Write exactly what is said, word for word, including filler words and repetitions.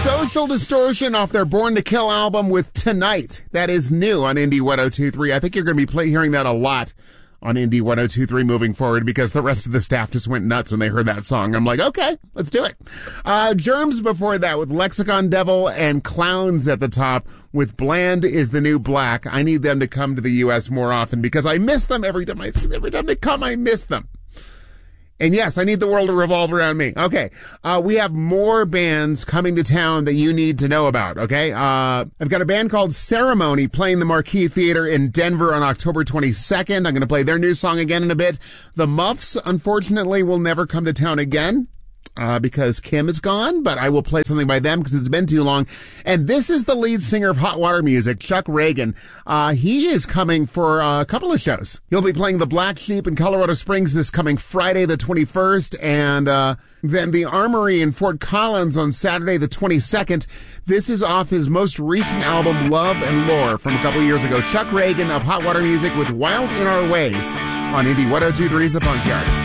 Social Distortion off their Born to Kill album with Tonight. That is new on Indie one oh two point three. I think you're going to be play- hearing that a lot on Indie one oh two point three moving forward because the rest of the staff just went nuts when they heard that song. I'm like, okay, let's do it. Uh, Germs before that with Lexicon Devil and Clowns at the top with Bland is the New Black. I need them to come to the U S more often because I miss them every time I, every time they come, I miss them. And yes, I need the world to revolve around me. Okay. Uh, we have more bands coming to town that you need to know about. Okay. Uh, I've got a band called Ceremony playing the Marquee Theater in Denver on October twenty-second. I'm going to play their new song again in a bit. The Muffs, unfortunately, will never come to town again. Uh, because Kim is gone, but I will play something by them because it's been too long. And this is the lead singer of Hot Water Music, Chuck Reagan. Uh, he is coming for a couple of shows. He'll be playing the Black Sheep in Colorado Springs this coming Friday the twenty-first, and uh, then the Armory in Fort Collins on Saturday the twenty-second. This is off his most recent album, Love and Lore, from a couple of years ago. Chuck Reagan of Hot Water Music with Wild in Our Ways on Indie one oh two point three's The Punk Yard.